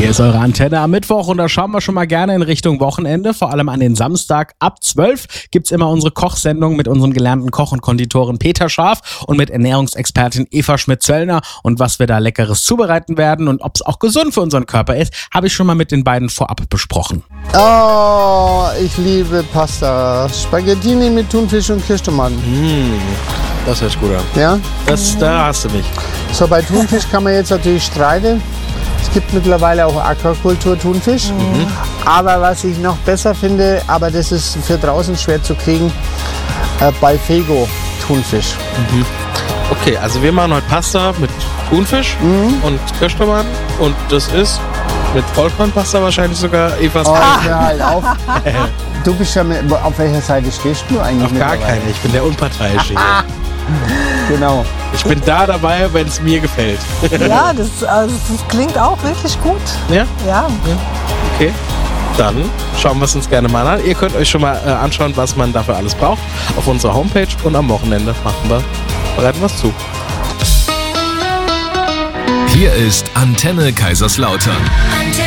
Hier ist eure Antenne am Mittwoch und da schauen wir schon mal gerne in Richtung Wochenende. Vor allem an den Samstag ab 12 gibt's immer unsere Kochsendung mit unserem gelernten Koch und Konditoren Peter Scharf und mit Ernährungsexpertin Eva Schmidt-Zöllner. Und was wir da Leckeres zubereiten werden und ob es auch gesund für unseren Körper ist, habe ich schon mal mit den beiden vorab besprochen. Oh, ich liebe Pasta. Spaghettini mit Thunfisch und Kirschtomaten. Das hört sich gut an. Ja? Da hast du mich. So, bei Thunfisch kann man jetzt natürlich streiten. Es gibt mittlerweile auch Aquakultur-Thunfisch. Aber was ich noch besser finde, aber das ist für draußen schwer zu kriegen, Balfego-Thunfisch. Okay, also wir machen heute Pasta mit Thunfisch und Kirschtomaten. Und das ist mit Vollkornpasta wahrscheinlich sogar Evas. Oh, ja, halt auf. Du bist ja auf welcher Seite stehst du eigentlich? Auf gar keine, ich bin der Unparteiische hier. Genau. Ich bin da dabei, wenn es mir gefällt. Ja, das klingt auch wirklich gut. Ja? Ja. Okay. Dann schauen wir es uns gerne mal an. Ihr könnt euch schon mal anschauen, was man dafür alles braucht. Auf unserer Homepage und am Wochenende bereiten wir es zu. Hier ist Antenne Kaiserslautern.